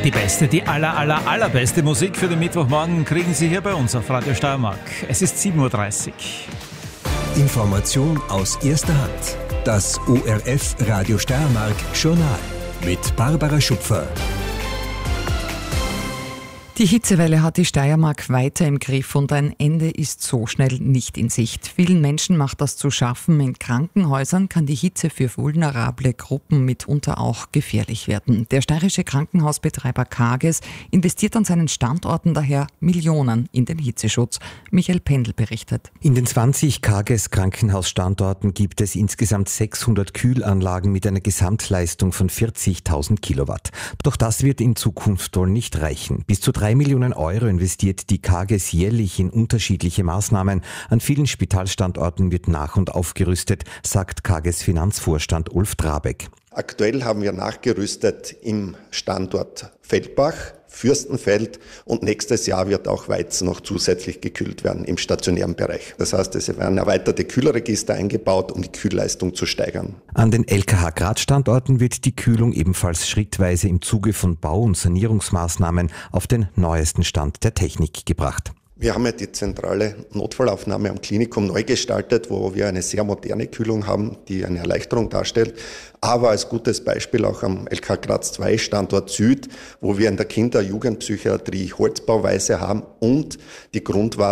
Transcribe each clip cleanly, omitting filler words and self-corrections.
Die beste, die allerbeste Musik für den Mittwochmorgen kriegen Sie hier bei uns auf Radio Steiermark. Es ist 7.30 Uhr. Information aus erster Hand. Das ORF Radio Steiermark Journal mit Barbara Schupfer. Die Hitzewelle hat die Steiermark weiter im Griff und ein Ende ist so schnell nicht in Sicht. Vielen Menschen macht das zu schaffen. In Krankenhäusern kann die Hitze für vulnerable Gruppen mitunter auch gefährlich werden. Der steirische Krankenhausbetreiber Kages investiert an seinen Standorten daher Millionen in den Hitzeschutz. Michael Pendl berichtet. In den 20 Kages Krankenhausstandorten gibt es insgesamt 600 Kühlanlagen mit einer Gesamtleistung von 40.000 Kilowatt. Doch das wird in Zukunft wohl nicht reichen. Bis zu 3 Millionen Euro investiert die Kages jährlich in unterschiedliche Maßnahmen. An vielen Spitalstandorten wird nach- und aufgerüstet, sagt Kages Finanzvorstand Ulf Drabeck. Aktuell haben wir nachgerüstet im Standort Feldbach, Fürstenfeld und nächstes Jahr wird auch Weizen noch zusätzlich gekühlt werden im stationären Bereich. Das heißt, es werden erweiterte Kühlregister eingebaut, um die Kühlleistung zu steigern. An den LKH Graz-Standorten wird die Kühlung ebenfalls schrittweise im Zuge von Bau- und Sanierungsmaßnahmen auf den neuesten Stand der Technik gebracht. Wir haben ja die zentrale Notfallaufnahme am Klinikum neu gestaltet, wo wir eine sehr moderne Kühlung haben, die eine Erleichterung darstellt. Aber als gutes Beispiel auch am LK Graz 2 Standort Süd, wo wir in der Kinder- und Jugendpsychiatrie Holzbauweise haben und die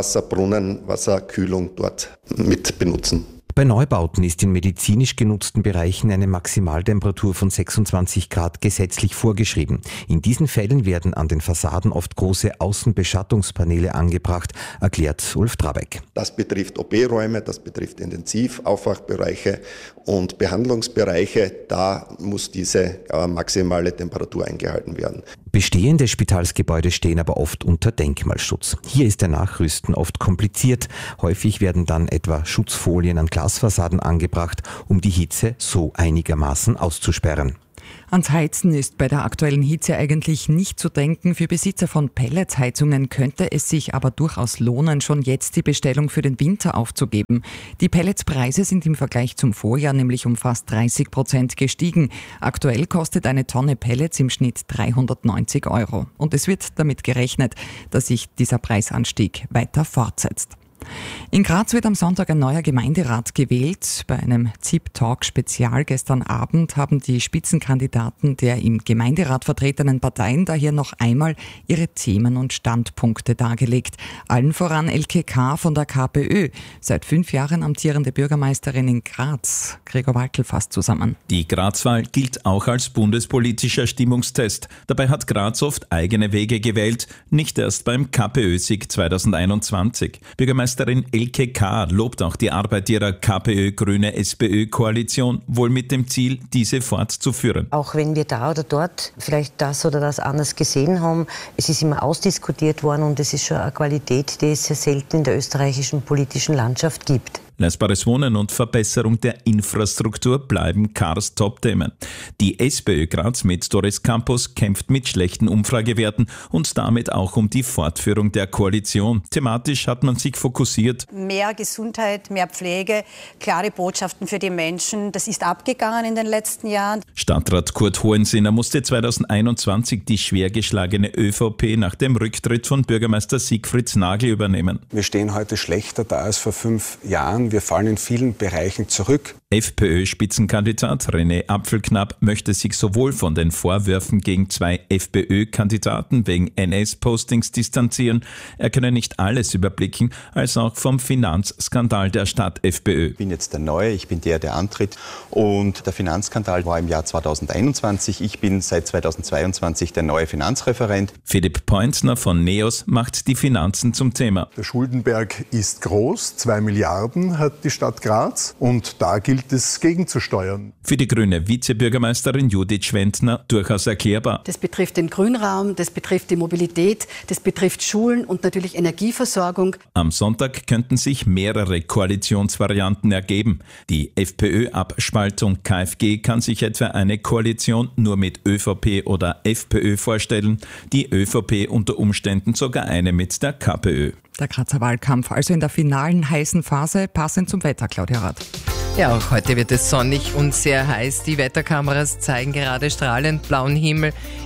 Grundwasser-Brunnenwasserkühlung dort mit benutzen. Bei Neubauten ist in medizinisch genutzten Bereichen eine Maximaltemperatur von 26 Grad gesetzlich vorgeschrieben. In diesen Fällen werden an den Fassaden oft große Außenbeschattungspaneele angebracht, erklärt Ulf Drabeck. Das betrifft OP-Räume, das betrifft Intensiv-Aufwachbereiche und Behandlungsbereiche. Da muss diese maximale Temperatur eingehalten werden. Bestehende Spitalsgebäude stehen aber oft unter Denkmalschutz. Hier ist der Nachrüsten oft kompliziert. Häufig werden dann etwa Schutzfolien an Glasfassaden angebracht, um die Hitze so einigermaßen auszusperren. Ans Heizen ist bei der aktuellen Hitze eigentlich nicht zu denken. Für Besitzer von Pelletsheizungen könnte es sich aber durchaus lohnen, schon jetzt die Bestellung für den Winter aufzugeben. Die Pelletspreise sind im Vergleich zum Vorjahr nämlich um fast 30% gestiegen. Aktuell kostet eine Tonne Pellets im Schnitt 390 €. Und es wird damit gerechnet, dass sich dieser Preisanstieg weiter fortsetzt. In Graz wird am Sonntag ein neuer Gemeinderat gewählt. Bei einem ZIP-Talk-Spezial gestern Abend haben die Spitzenkandidaten der im Gemeinderat vertretenen Parteien daher noch einmal ihre Themen und Standpunkte dargelegt. Allen voran Elke K. von der KPÖ, seit 5 Jahren amtierende Bürgermeisterin in Graz. Gregor Waltl fasst zusammen. Die Grazwahl gilt auch als bundespolitischer Stimmungstest. Dabei hat Graz oft eigene Wege gewählt, nicht erst beim KPÖ-Sieg 2021. Bürgermeisterin Elke K. lobt auch die Arbeit ihrer KPÖ-Grüne-SPÖ-Koalition, wohl mit dem Ziel, diese fortzuführen. Auch wenn wir da oder dort vielleicht das oder das anders gesehen haben, es ist immer ausdiskutiert worden und es ist schon eine Qualität, die es sehr selten in der österreichischen politischen Landschaft gibt. Leistbares Wohnen und Verbesserung der Infrastruktur bleiben Kars Top-Themen. Die SPÖ Graz mit Doris Campos kämpft mit schlechten Umfragewerten und damit auch um die Fortführung der Koalition. Thematisch hat man sich fokussiert. Mehr Gesundheit, mehr Pflege, klare Botschaften für die Menschen. Das ist abgegangen in den letzten Jahren. Stadtrat Kurt Hohensinner musste 2021 die schwer geschlagene ÖVP nach dem Rücktritt von Bürgermeister Siegfried Nagel übernehmen. Wir stehen heute schlechter da als vor 5 Jahren. Wir fallen in vielen Bereichen zurück. FPÖ-Spitzenkandidat René Apfelknapp möchte sich sowohl von den Vorwürfen gegen 2 FPÖ-Kandidaten wegen NS-Postings distanzieren, er könne nicht alles überblicken, als auch vom Finanzskandal der Stadt FPÖ. Ich bin jetzt der Neue, ich bin der antritt und der Finanzskandal war im Jahr 2021. Ich bin seit 2022 der neue Finanzreferent. Philipp Poinzner von NEOS macht die Finanzen zum Thema. Der Schuldenberg ist groß, 2 Milliarden hat die Stadt Graz und da gilt es gegenzusteuern. Für die grüne Vizebürgermeisterin Judith Schwentner durchaus erklärbar. Das betrifft den Grünraum, das betrifft die Mobilität, das betrifft Schulen und natürlich Energieversorgung. Am Sonntag könnten sich mehrere Koalitionsvarianten ergeben. Die FPÖ-Abspaltung KfG kann sich etwa eine Koalition nur mit ÖVP oder FPÖ vorstellen, die ÖVP unter Umständen sogar eine mit der KPÖ. Der Grazer Wahlkampf also in der finalen heißen Phase, passend zum Wetter, Claudia Rath. Ja, auch heute wird es sonnig und sehr heiß. Die Wetterkameras zeigen gerade strahlend blauen Himmel.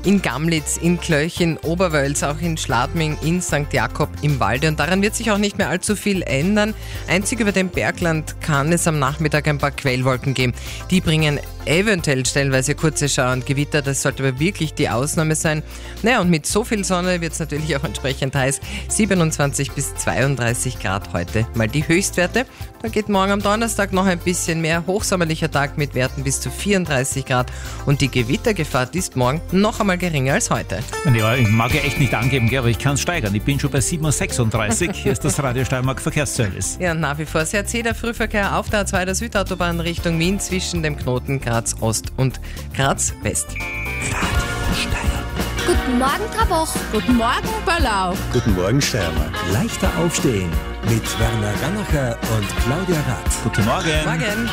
in Gamlitz, in Klöch, in Oberwölz, auch in Schladming, in St. Jakob im Walde. Und daran wird sich auch nicht mehr allzu viel ändern. Einzig über dem Bergland kann es am Nachmittag ein paar Quellwolken geben. Die bringen eventuell stellenweise kurze Schauer und Gewitter, das sollte aber wirklich die Ausnahme sein. Naja, und mit so viel Sonne wird es natürlich auch entsprechend heiß. 27 bis 32 Grad heute mal die Höchstwerte. Da geht morgen am Donnerstag noch ein bisschen mehr. Hochsommerlicher Tag mit Werten bis zu 34 Grad. Und die Gewittergefahr ist morgen noch einmal geringer als heute. Ja, ich mag ja echt nicht angeben, aber ich kann es steigern. Ich bin schon bei 7.36 Uhr. Hier ist das Radio Steiermark Verkehrsservice. Ja, nach wie vor sehr zäh der Frühverkehr auf der A2 der Südautobahn Richtung Wien zwischen dem Knoten Graz Ost und Graz West. Radio Steiermark. Guten Morgen, Trabach. Guten Morgen, Ballau. Guten Morgen, Steiermark. Leichter aufstehen mit Werner Rannacher und Claudia Rath. Guten Morgen. Morgen.